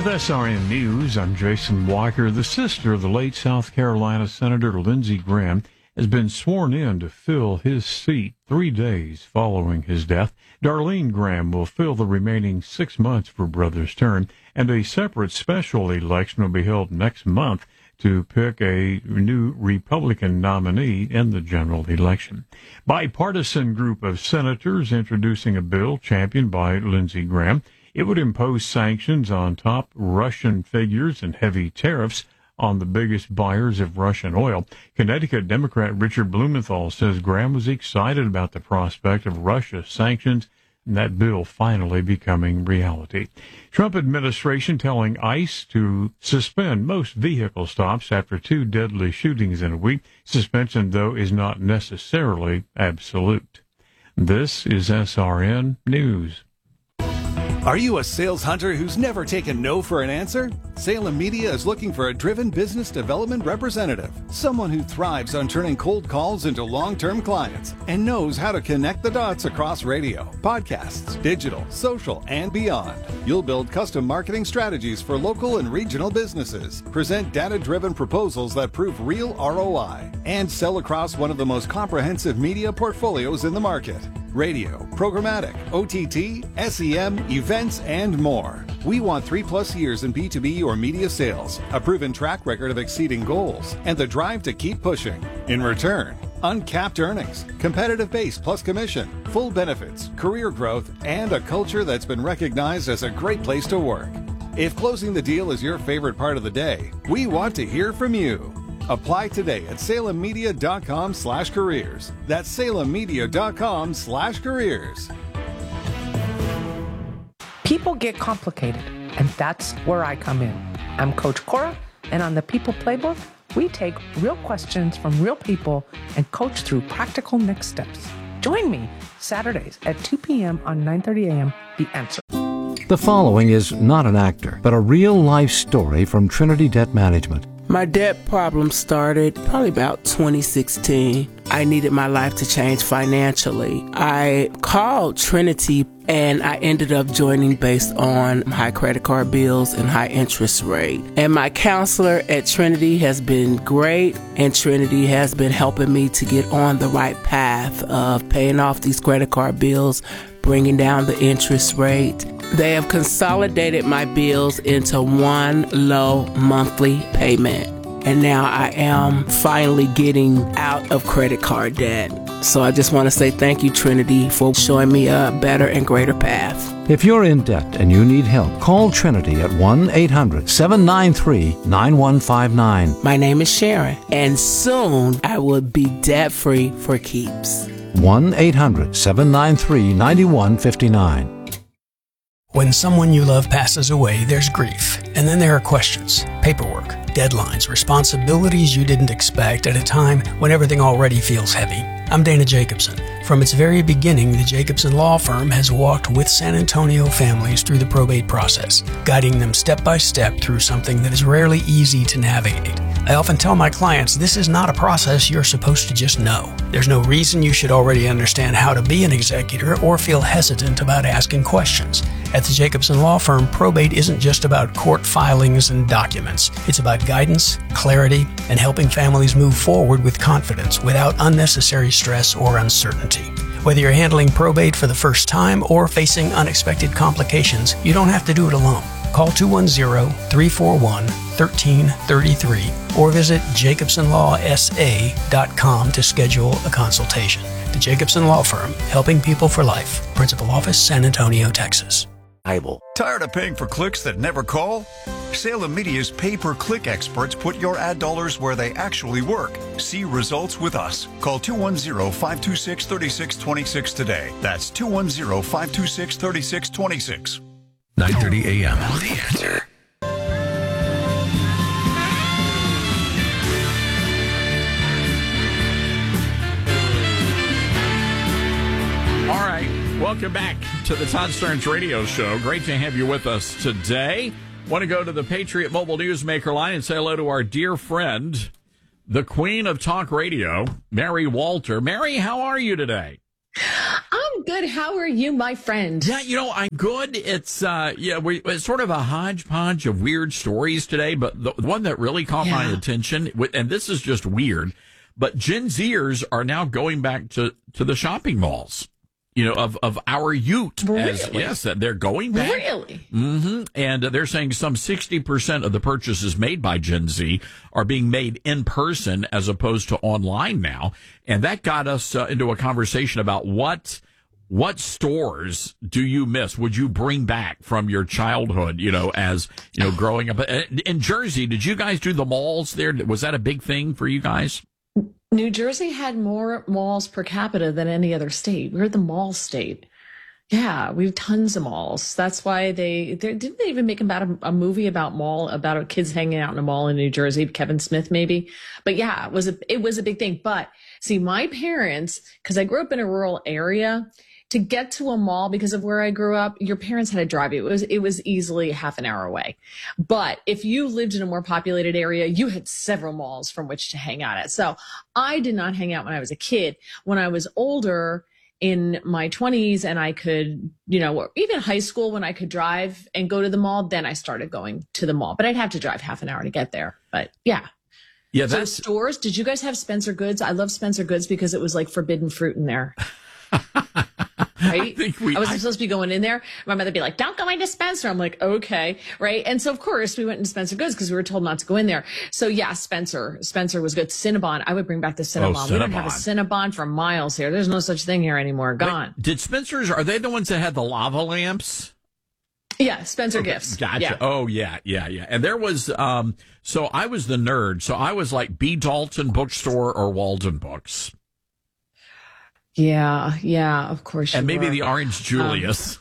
SRN News, I'm Jason Walker. The sister of the late South Carolina Senator Lindsey Graham has been sworn in to fill his seat 3 days following his death. Darlene Graham will fill the remaining 6 months for brother's term, and a separate special election will be held next month to pick a new Republican nominee in the general election. Bipartisan group of senators introducing a bill championed by Lindsey Graham. It would impose sanctions on top Russian figures and heavy tariffs on the biggest buyers of Russian oil. Connecticut Democrat Richard Blumenthal says Graham was excited about the prospect of Russia sanctions and that bill finally becoming reality. Trump administration telling ICE to suspend most vehicle stops after 2 deadly shootings in a week. Suspension, though, is not necessarily absolute. This is SRN News. Are you a sales hunter who's never taken no for an answer? Salem Media is looking for a driven business development representative, someone who thrives on turning cold calls into long-term clients and knows how to connect the dots across radio, podcasts, digital, social, and beyond. You'll build custom marketing strategies for local and regional businesses, present data-driven proposals that prove real ROI, and sell across one of the most comprehensive media portfolios in the market. Radio, programmatic, OTT, SEM, events, and more. We want 3+ years in B2B or media sales, a proven track record of exceeding goals, and the drive to keep pushing. In return, uncapped earnings, competitive base plus commission, full benefits, career growth, and a culture that's been recognized as a great place to work. If closing the deal is your favorite part of the day, we want to hear from you. Apply today at salemmedia.com/careers. That's salemmedia.com/careers. People get complicated, and that's where I come in. I'm Coach Cora, and on the People Playbook, we take real questions from real people and coach through practical next steps. Join me Saturdays at 2 p.m. on 9:30 a.m. The Answer. The following is not an actor, but a real-life story from Trinity Debt Management. My debt problem started probably about 2016. I needed my life to change financially. I called Trinity and I ended up joining based on high credit card bills and high interest rate. And my counselor at Trinity has been great, and Trinity has been helping me to get on the right path of paying off these credit card bills, bringing down the interest rate. They have consolidated my bills into one low monthly payment. And now I am finally getting out of credit card debt. So I just want to say thank you, Trinity, for showing me a better and greater path. If you're in debt and you need help, call Trinity at 1-800-793-9159. My name is Sharon, and soon I will be debt-free for keeps. 1-800-793-9159. When someone you love passes away, there's grief. And then there are questions, paperwork, deadlines, responsibilities you didn't expect at a time when everything already feels heavy. I'm Dana Jacobson. From its very beginning, the Jacobson Law Firm has walked with San Antonio families through the probate process, guiding them step by step through something that is rarely easy to navigate. I often tell my clients this is not a process you're supposed to just know. There's no reason you should already understand how to be an executor or feel hesitant about asking questions. At the Jacobson Law Firm, probate isn't just about court filings and documents. It's about guidance, clarity, and helping families move forward with confidence without unnecessary stress or uncertainty. Whether you're handling probate for the first time or facing unexpected complications, you don't have to do it alone. Call 210-341-1333 or visit jacobsonlawsa.com to schedule a consultation. The Jacobson Law Firm, helping people for life. Principal Office, San Antonio, Texas. Tired of paying for clicks that never call? Salem Media's pay-per-click experts put your ad dollars where they actually work. See results with us. Call 210-526-3626 today. That's 210-526-3626. 9:30 a.m. The Answer. All right, welcome back to the Todd Starnes Radio Show. Great to have you with us today. Want to go to the Patriot Mobile Newsmaker line and say hello to our dear friend, the Queen of Talk Radio, Mary Walter. Mary, how are you today? I'm good. How are you, my friend? Yeah, I'm good. It's it's sort of a hodgepodge of weird stories today, but the one that really caught my attention, and this is just weird, but Gen Zers are now going back to the shopping malls. Of our youth. Really? Yes, they're going back. Really? Mm-hmm. And they're saying some 60% of the purchases made by Gen Z are being made in person as opposed to online now. And that got us into a conversation about what stores do you miss? Would you bring back from your childhood, growing up? In Jersey, did you guys do the malls there? Was that a big thing for you guys? New Jersey had more malls per capita than any other state. We're the mall state. Yeah, we have tons of malls. That's why didn't they even make about a movie about kids hanging out in a mall in New Jersey, Kevin Smith maybe. But yeah, it was a big thing. But see, my parents, because I grew up in a rural area, to get to a mall because of where I grew up, your parents had to drive you. It was easily half an hour away. But if you lived in a more populated area, you had several malls from which to hang out at. So I did not hang out when I was a kid. When I was older, in my 20s, and I could, even high school when I could drive and go to the mall, then I started going to the mall. But I'd have to drive half an hour to get there. But yeah. Yeah. So stores, did you guys have Spencer Goods? I love Spencer Goods because it was like forbidden fruit in there. Right? I was supposed to be going in there. My mother would be like, don't go into Spencer. I'm like, okay. Right. And so, of course, we went into Spencer Goods because we were told not to go in there. So, yeah, Spencer was good. Cinnabon. I would bring back the Cinnabon. We don't have a Cinnabon for miles here. There's no such thing here anymore. Gone. Wait, did Spencer's, are they the ones that had the lava lamps? Yeah, Spencer Gifts. Gotcha. Yeah. Oh, yeah. And there was, so I was the nerd. So I was like B. Dalton Bookstore or Walden Books. Yeah, of course. And maybe the Orange Julius.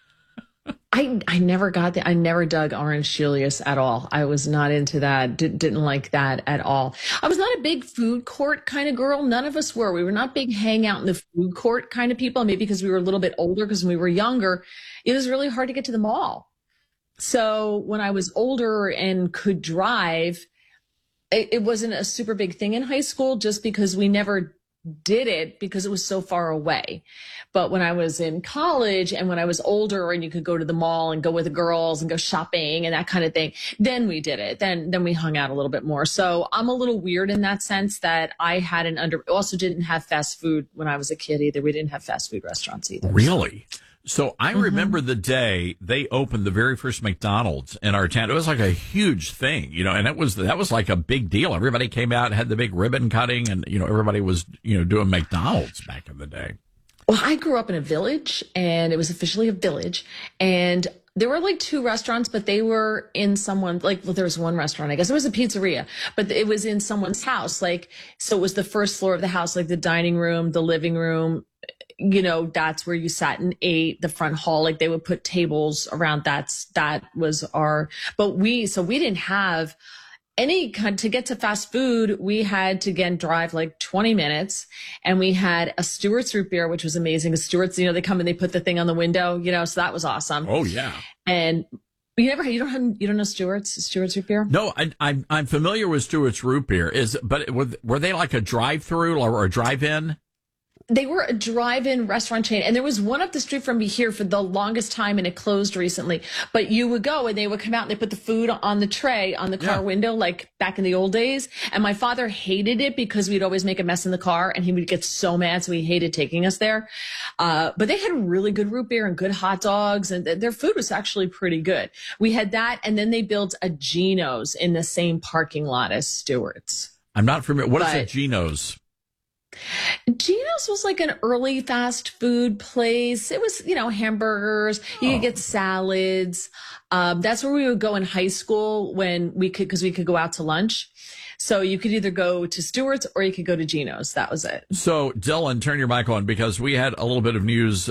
I never got that. I never dug Orange Julius at all. I was not into that. Didn't like that at all. I was not a big food court kind of girl. None of us were. We were not big hang out in the food court kind of people. Maybe because we were a little bit older, because when we were younger, it was really hard to get to the mall. So when I was older and could drive, it wasn't a super big thing in high school just because we never did it because it was so far away. But when I was in college and when I was older and you could go to the mall and go with the girls and go shopping and that kind of thing, then we did it. Then we hung out a little bit more. So I'm a little weird in that sense that I had also didn't have fast food when I was a kid either. We didn't have fast food restaurants either. Really? So I remember the day they opened the very first McDonald's in our town. It was like a huge thing, and that was like a big deal. Everybody came out and had the big ribbon cutting, and everybody was doing McDonald's back in the day. Well, I grew up in a village, and it was officially a village, and there were like 2 restaurants, but they were in there was one restaurant, I guess it was a pizzeria, but it was in someone's house. So it was the first floor of the house, like the dining room, the living room, that's where you sat and ate. The front hall, they would put tables around that was we didn't have any kind to get to fast food. We had to again drive like 20 minutes, and we had a Stewart's root beer, which was amazing. Stewart's, they come and they put the thing on the window, so that was awesome. Oh yeah. And you don't know Stewart's root beer? No, I'm familiar with Stewart's root beer. But were they like a drive-through or a drive-in? They were a drive-in restaurant chain, and there was one up the street from me here for the longest time, and it closed recently. But you would go, and they would come out, and they put the food on the tray on the car window, like back in the old days. And my father hated it because we'd always make a mess in the car, and he would get so mad, so he hated taking us there. But they had really good root beer and good hot dogs, and their food was actually pretty good. We had that, and then they built a Geno's in the same parking lot as Stewart's. I'm not familiar. What is a Geno's? Geno's was like an early fast food place. It was, hamburgers. You could get salads. That's where we would go in high school because we could go out to lunch. So you could either go to Stewart's or you could go to Geno's. That was it. So Dylan, turn your mic on because we had a little bit of news.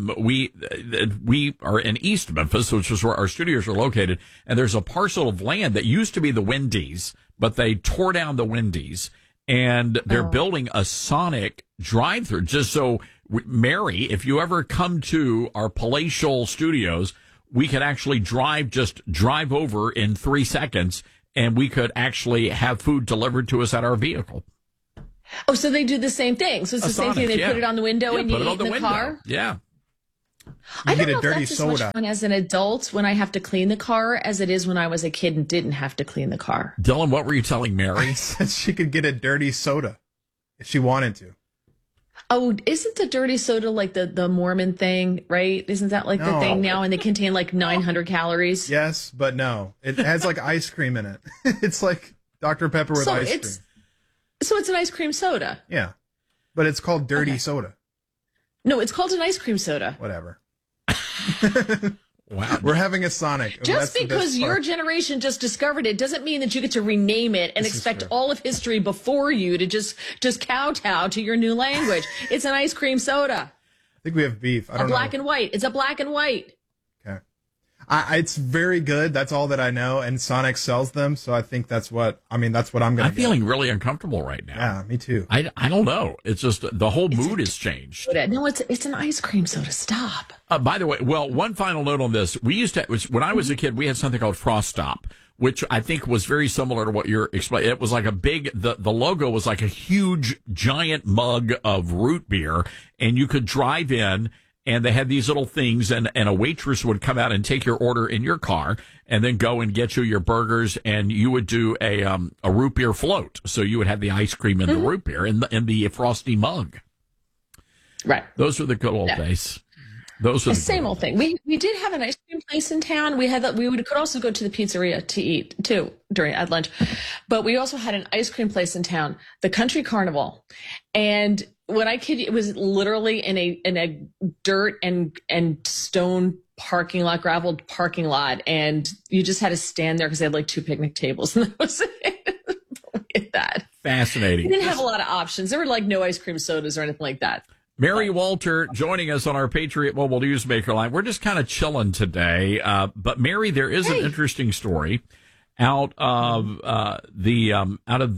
We are in East Memphis, which is where our studios are located. And there's a parcel of land that used to be the Wendy's, but they tore down the Wendy's. And they're building a Sonic drive-through. Just so, Mary, if you ever come to our palatial studios, we could actually drive over in 3 seconds, and we could actually have food delivered to us at our vehicle. Oh, so they do the same thing. So it's the same thing. They put it on the window and you eat it in the car? Yeah. I don't get know a if dirty that's as soda. much fun as an adult when I have to clean the car as it is when I was a kid and didn't have to clean the car. Dylan, what were you telling Mary? I said she could get a dirty soda if she wanted to. Oh, isn't the dirty soda like the Mormon thing, right? Isn't that like the No. thing now? And they contain like 900 calories? Yes, but no. It has like ice cream in it. It's like Dr. Pepper with ice cream. So it's an ice cream soda. Yeah. But it's called dirty soda. No, it's called an ice cream soda. Whatever. Wow. We're having a Sonic. Just because your generation just discovered it doesn't mean that you get to rename it and expect all of history before you to just kowtow to your new language. It's an ice cream soda. I think we have beef. I don't know. Black and white. It's a black and white. Okay. It's very good. That's all that I know. And Sonic sells them. So I think that's what I'm going to I'm feeling really uncomfortable right now. Yeah, me too. I don't know. It's just the whole mood has changed. No, it's an ice cream soda. Stop. By the way, one final note on this. We used to, when I was a kid, we had something called Frost Stop, which I think was very similar to what you're explaining. It was like a big, the logo was like a huge, giant mug of root beer, and you could drive in, and they had these little things, and a waitress would come out and take your order in your car, and then go and get you your burgers, and you would do a root beer float. So you would have the ice cream and the root beer in the frosty mug. Right. Those were the good old days. Those are the same old thing. We did have an ice cream place in town. We had that. Could also go to the pizzeria to eat too at lunch, but we also had an ice cream place in town, the Country Carnival. And when I kid you, it was literally in a dirt and stone parking lot, graveled parking lot, and you just had to stand there because they had like 2 picnic tables, and that was it. Look at that. Fascinating. We didn't have a lot of options. There were like no ice cream sodas or anything like that. Mary Walter joining us on our Patriot Mobile Newsmaker line. We're just kind of chilling today. But Mary, there is an interesting story out of the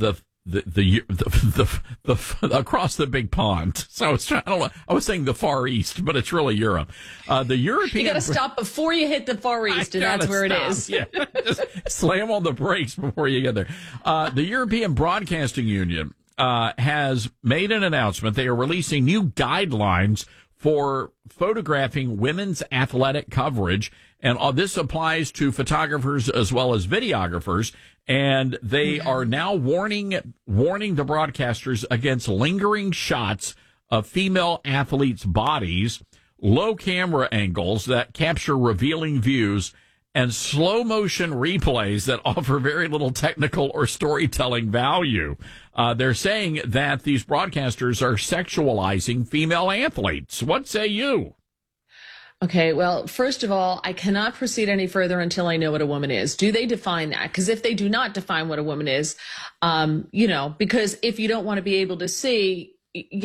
across the big pond. So I was saying the Far East, but it's really Europe. The European. You got to stop before you hit the Far East, and that's where it is. Yeah, just slam on the brakes before you get there. The European Broadcasting Union has made an announcement. They are releasing new guidelines for photographing women's athletic coverage. And this applies to photographers as well as videographers. And they are now warning the broadcasters against lingering shots of female athletes' bodies, low camera angles that capture revealing views, and slow motion replays that offer very little technical or storytelling value. They're saying that these broadcasters are sexualizing female athletes. What say you? Okay, well, first of all, I cannot proceed any further until I know what a woman is. Do they define that? Because if they do not define what a woman is, because if you don't want to be able to see,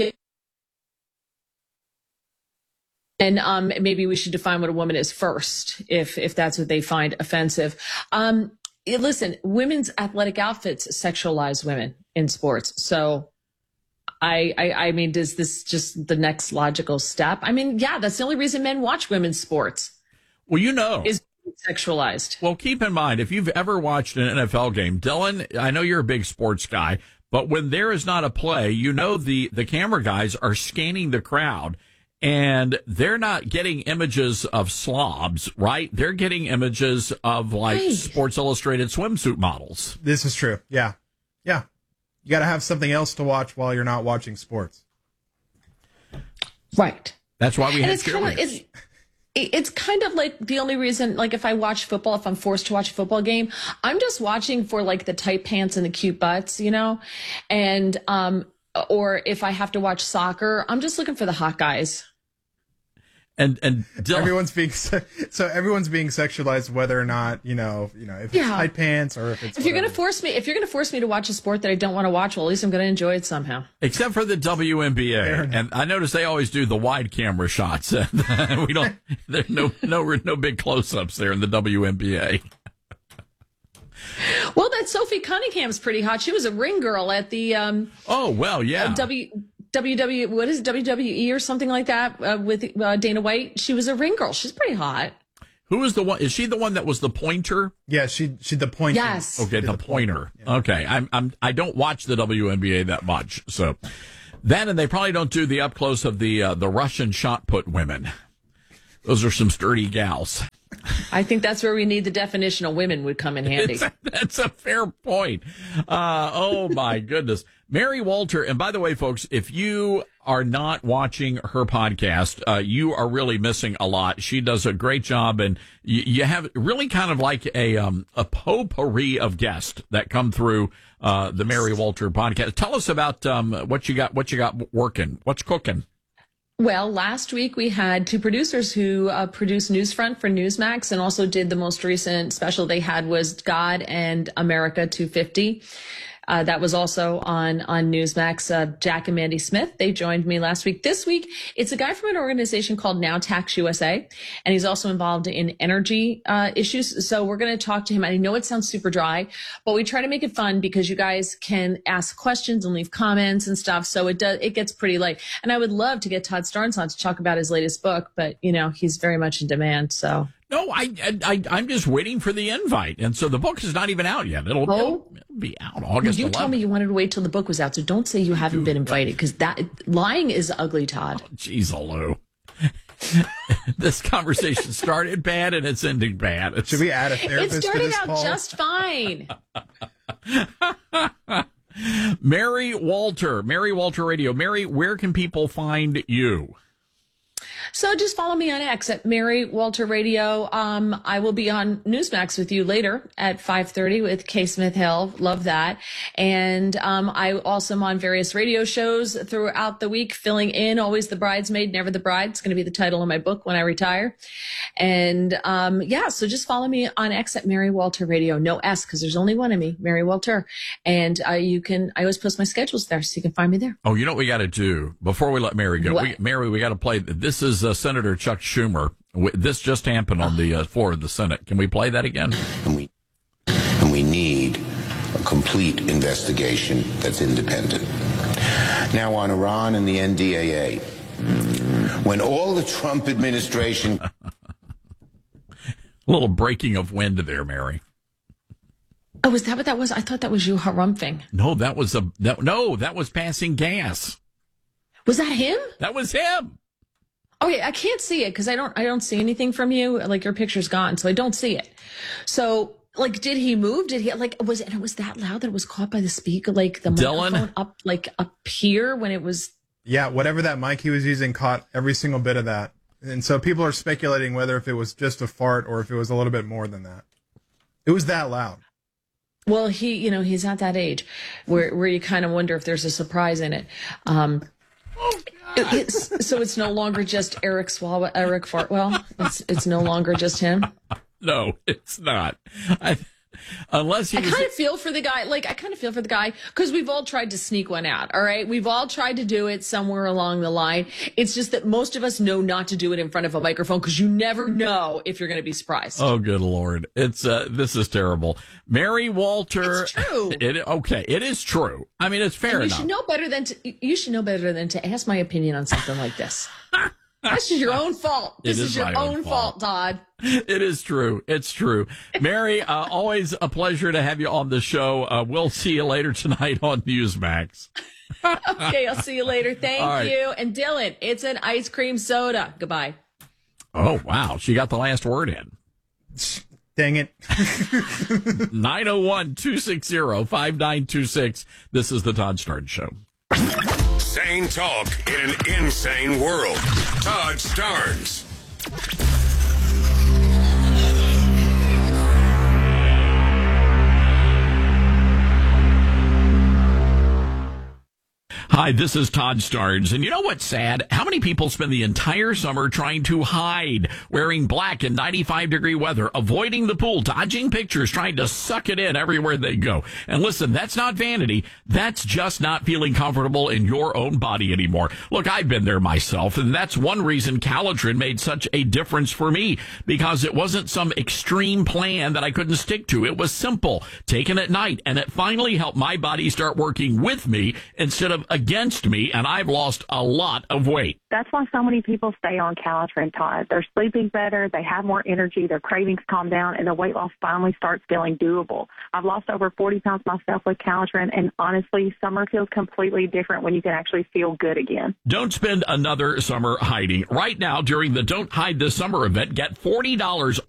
and maybe we should define what a woman is first, if that's what they find offensive. Listen, women's athletic outfits sexualize women in sports. So I mean, is this just the next logical step? I mean, yeah, that's the only reason men watch women's sports. Well, is sexualized. Well, keep in mind, if you've ever watched an NFL game, Dylan, I know you're a big sports guy, but when there is not a play, the camera guys are scanning the crowd. And they're not getting images of slobs, right? They're getting images of Sports Illustrated swimsuit models. This is true. Yeah. Yeah. You got to have something else to watch while you're not watching sports. Right. That's why we had cheerleaders. It's kind of like the only reason, like if I watch football, if I'm forced to watch a football game, I'm just watching for like the tight pants and the cute butts, and, or if I have to watch soccer, I'm just looking for the hot guys. And everyone's being sexualized, whether or not if it's tight pants or if it's. If you're going to force me to watch a sport that I don't want to watch, well, at least I'm going to enjoy it somehow. Except for the WNBA, and I notice they always do the wide camera shots. We don't. There's no big close-ups there in the WNBA. Well, that Sophie Cunningham's pretty hot. She was a ring girl at the. Oh well, yeah. What is it, WWE or something like that with Dana White? She was a ring girl. She's pretty hot. Who is the one? Is she the one that was the pointer? Yeah, she the pointer. Yes. Okay, the pointer. Yeah. Okay, I don't watch the WNBA that much, so and they probably don't do the up close of the Russian shot put women. Those are some sturdy gals. I think that's where we need the definition of women would come in handy. That's a fair point. Oh, my goodness. Mary Walter, and by the way, folks, if you are not watching her podcast, you are really missing a lot. She does a great job, and you have really kind of like a potpourri of guests that come through the Mary Walter podcast. Tell us about what you got working. What's cooking? Well, last week we had two producers who produced Newsfront for Newsmax and also did the most recent special they had was God and America 250. That was also on Newsmax. Jack and Mandy Smith, they joined me last week. This week, it's a guy from an organization called Now Tax USA, and he's also involved in energy issues. So we're going to talk to him. I know it sounds super dry, but we try to make it fun because you guys can ask questions and leave comments and stuff. So it gets pretty late. And I would love to get Todd Starnes on to talk about his latest book, but he's very much in demand. So. No, I'm just waiting for the invite. And so the book is not even out yet. It'll be out August 11th. You told me you wanted to wait till the book was out, so don't say you haven't been invited, because lying is ugly, Todd. Jeez, Lou. This conversation started bad and it's ending bad. Should we add a therapist to this call? It started out just fine. Mary Walter Radio. Mary, where can people find you? So just follow me on X at Mary Walter Radio. I will be on Newsmax with you later at 5:30 with Kay Smith Hill. Love that. And I also am on various radio shows throughout the week, filling in, always the bridesmaid, never the bride. It's going to be the title of my book when I retire. And so just follow me on X at Mary Walter Radio. No S, because there's only one of me, Mary Walter. And I always post my schedules there, so you can find me there. Oh, you know what we got to do before we let Mary go? Mary, we got to play. This is Senator Chuck Schumer. This just happened on the floor of the Senate. Can we play that again? And we need a complete investigation that's independent. Now on Iran and the NDAA, when all the Trump administration... A little breaking of wind there, Mary. Oh, is that what that was? I thought that was you harumphing. No, that was passing gas. Was that him? That was him. Okay, I can't see it because I don't see anything from you. Like, your picture's gone, so I don't see it. So, like, did he move? Did he was that loud that it was caught by the speaker? Like the microphone up here when it was. Yeah, whatever that mic he was using caught every single bit of that, and so people are speculating whether if it was just a fart or if it was a little bit more than that. It was that loud. Well, he's at that age where you kind of wonder if there's a surprise in it. So it's no longer just Eric Fartwell. It's no longer just him. No, it's not. Unless he I kind of feel for the guy. Like, I kind of feel for the guy because we've all tried to sneak one out. All right. We've all tried to do it somewhere along the line. It's just that most of us know not to do it in front of a microphone because you never know if you're going to be surprised. Oh, good Lord. It's, this is terrible. Mary Walter. It's true. It is true. I mean, it's fair enough. You should know better than to ask my opinion on something like this. This is your own fault. This is your own fault, Todd. It is true. It's true. Mary, always a pleasure to have you on the show. We'll see you later tonight on Newsmax. Okay, I'll see you later. Thank you. And Dylan, it's an ice cream soda. Goodbye. Oh, wow. She got the last word in. Dang it. 901-260-5926. This is the Todd Starnes Show. Sane talk in an insane world. Todd Starnes. Hi, this is Todd Starnes, and you know what's sad? How many people spend the entire summer trying to hide, wearing black in 95-degree weather, avoiding the pool, dodging pictures, trying to suck it in everywhere they go. And listen, that's not vanity. That's just not feeling comfortable in your own body anymore. Look, I've been there myself, and that's one reason Calitrin made such a difference for me, because it wasn't some extreme plan that I couldn't stick to. It was simple, taken at night, and it finally helped my body start working with me instead of against against me, and I've lost a lot of weight. That's why so many people stay on Calitrin, Todd. They're sleeping better, they have more energy, their cravings calm down, and the weight loss finally starts feeling doable. I've lost over 40 pounds myself with Calitrin, and honestly, summer feels completely different when you can actually feel good again. Don't spend another summer hiding. Right now, during the Don't Hide This Summer event, get $40